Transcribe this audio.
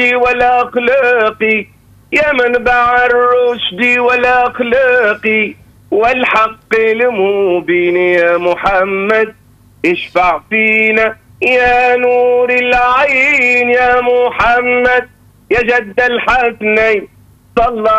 والأخلاق، يا منبع الرشد والأخلاق والحق المبين، يا محمد اشفع فينا يا نور العين، يا محمد يا جد الحسنين صلى